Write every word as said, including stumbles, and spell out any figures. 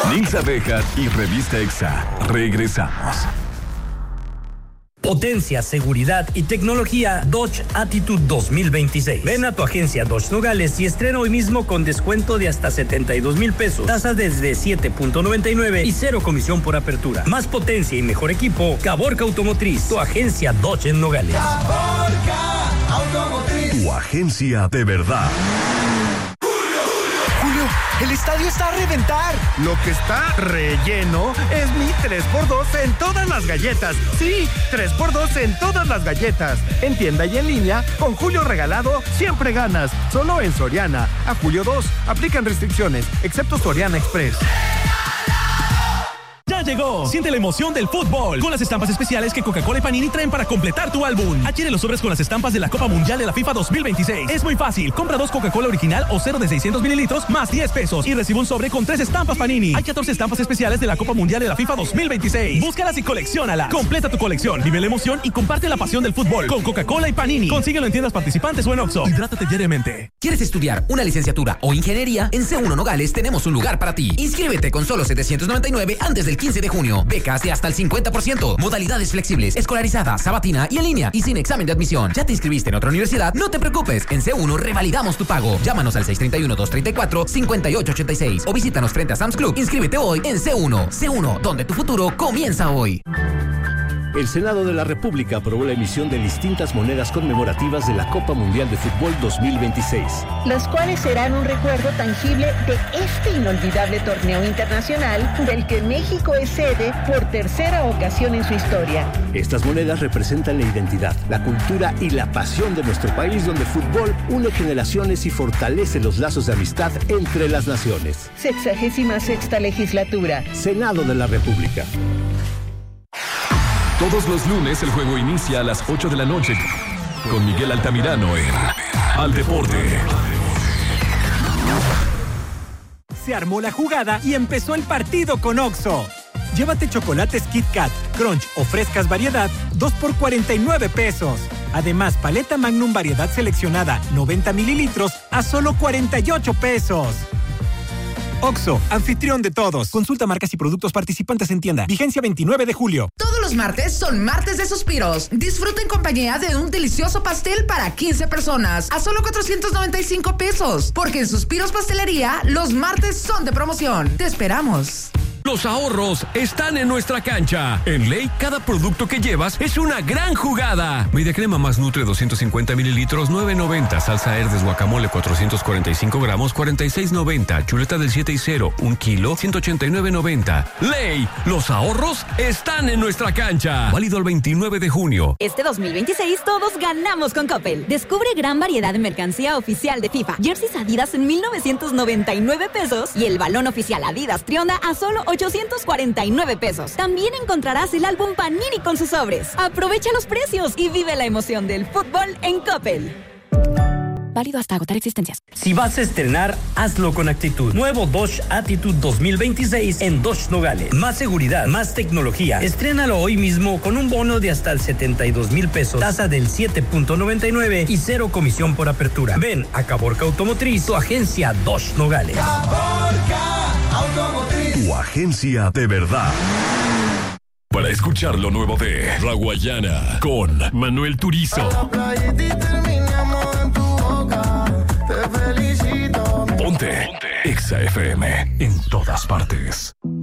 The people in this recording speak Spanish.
Nils Abejas y Revista Exa. Regresamos. Potencia, seguridad y tecnología Dodge Attitude dos mil veintiséis. Ven a tu agencia Dodge Nogales y estrena hoy mismo con descuento de hasta setenta y dos mil pesos. Tasa desde siete punto noventa y nueve y cero comisión por apertura. Más potencia y mejor equipo. Caborca Automotriz, tu agencia Dodge en Nogales. Caborca Automotriz. Tu agencia de verdad. El estadio está a reventar. Lo que está relleno es mi tres por dos en todas las galletas. Sí, tres por dos en todas las galletas. En tienda y en línea, con Julio Regalado, siempre ganas. Solo en Soriana. A julio dos. Aplican restricciones, excepto Soriana Express. Ya llegó. Siente la emoción del fútbol con las estampas especiales que Coca-Cola y Panini traen para completar tu álbum. Adquiere los sobres con las estampas de la Copa Mundial de la FIFA dos mil veintiséis. Es muy fácil. Compra dos Coca-Cola original o cero de seiscientos mililitros más diez pesos y recibe un sobre con tres estampas Panini. Hay catorce estampas especiales de la Copa Mundial de la FIFA dos mil veintiséis. Búscalas y colecciónalas. Completa tu colección, vive la emoción y comparte la pasión del fútbol con Coca-Cola y Panini. Consíguelo en tiendas participantes o en Oxxo. Hidrátate diariamente. ¿Quieres estudiar una licenciatura o ingeniería? En C uno Nogales tenemos un lugar para ti. Inscríbete con solo setecientos noventa y nueve antes del quince de junio. Becas de hasta el cincuenta por ciento. Modalidades flexibles, escolarizada, sabatina y en línea y sin examen de admisión. ¿Ya te inscribiste en otra universidad? No te preocupes. En C uno revalidamos tu pago. Llámanos al seis tres uno, dos tres cuatro, cinco ocho ocho seis o visítanos frente a Sam's Club. Inscríbete hoy en C uno. C uno, donde tu futuro comienza hoy. El Senado de la República aprobó la emisión de distintas monedas conmemorativas de la Copa Mundial de Fútbol dos mil veintiséis. Las cuales serán un recuerdo tangible de este inolvidable torneo internacional del que México es sede por tercera ocasión en su historia. Estas monedas representan la identidad, la cultura y la pasión de nuestro país, donde el fútbol une generaciones y fortalece los lazos de amistad entre las naciones. Sexagésima sexta legislatura. Senado de la República. Todos los lunes el juego inicia a las ocho de la noche con Miguel Altamirano en Al Deporte. Se armó la jugada y empezó el partido con Oxxo. Llévate chocolates Kit Kat, Crunch o frescas variedad, dos por cuarenta y nueve pesos. Además, paleta Magnum variedad seleccionada, noventa mililitros, a solo cuarenta y ocho pesos. Oxxo, anfitrión de todos. Consulta marcas y productos participantes en tienda. Vigencia veintinueve de julio. Todos los martes son martes de suspiros. Disfruta en compañía de un delicioso pastel para quince personas a solo cuatrocientos noventa y cinco pesos. Porque en Suspiros Pastelería, los martes son de promoción. Te esperamos. Los ahorros están en nuestra cancha. En Ley, cada producto que llevas es una gran jugada. Media crema más Nutre doscientos cincuenta mililitros, nueve noventa. Salsa Herdes guacamole cuatrocientos cuarenta y cinco gramos, cuarenta y seis noventa. Chuleta del siete y cero, un kilo, ciento ochenta y nueve noventa. Ley, los ahorros están en nuestra cancha. Válido el veintinueve de junio. Este dos mil veintiséis todos ganamos con Coppel. Descubre gran variedad de mercancía oficial de FIFA. Jerseys Adidas en mil novecientos noventa y nueve pesos y el balón oficial Adidas Trionda a solo ochocientos cuarenta y nueve pesos. También encontrarás el álbum Panini con sus sobres. Aprovecha los precios y vive la emoción del fútbol en Coppel. Válido hasta agotar existencias. Si vas a estrenar, hazlo con actitud. Nuevo Dodge Attitude dos mil veintiséis en Dodge Nogales. Más seguridad, más tecnología. Estrénalo hoy mismo con un bono de hasta el setenta y dos mil pesos. Tasa del siete punto noventa y nueve y cero comisión por apertura. Ven a Caborca Automotriz, tu agencia Dodge Nogales. Caborca Automotriz. Tu agencia de verdad. Para escuchar lo nuevo de Raguayana con Manuel Turizo. Ponte, Ponte. Exa F M en todas partes.